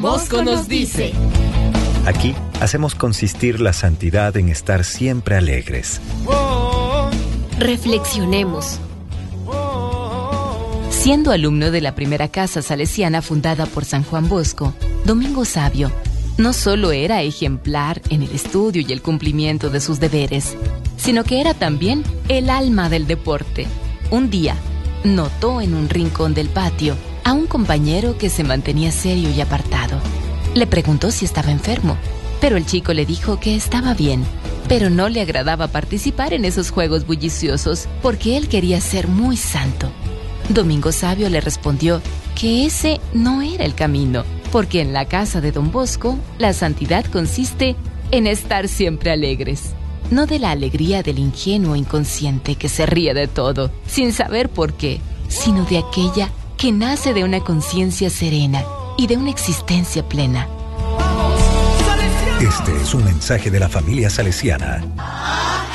Bosco nos dice. Aquí hacemos consistir la santidad en estar siempre alegres. Reflexionemos. Siendo alumno de la primera casa salesiana fundada por San Juan Bosco, Domingo Sabio no solo era ejemplar en el estudio y el cumplimiento de sus deberes, sino que era también el alma del deporte. Un día, notó en un rincón del patio a un compañero que se mantenía serio y apartado. Le preguntó si estaba enfermo, pero el chico le dijo que estaba bien, pero no le agradaba participar en esos juegos bulliciosos porque él quería ser muy santo. Domingo Sabio le respondió que ese no era el camino, porque en la casa de Don Bosco la santidad consiste en estar siempre alegres. No de la alegría del ingenuo inconsciente que se ríe de todo, sin saber por qué, sino de aquella que nace de una conciencia serena y de una existencia plena. Este es un mensaje de la familia salesiana.